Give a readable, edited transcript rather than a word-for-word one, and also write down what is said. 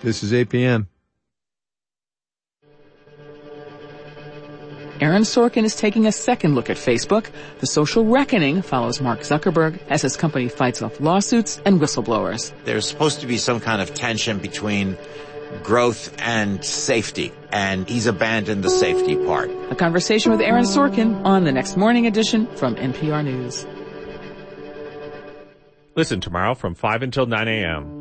This is APM. Aaron Sorkin is taking a second look at Facebook. The social reckoning follows Mark Zuckerberg as his company fights off lawsuits and whistleblowers. There's supposed to be some kind of tension between growth and safety, and he's abandoned the safety part. A conversation with Aaron Sorkin on the Next Morning edition from NPR News. Listen tomorrow from 5 until 9 a.m.